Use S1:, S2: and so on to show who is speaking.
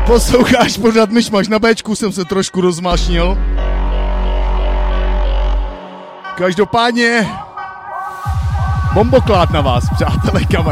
S1: Posloucháš pořád Myšmaš, na Bčku jsem se trošku rozmášnil. Každopádně bomboklád na vás, přátelé, kamarádi.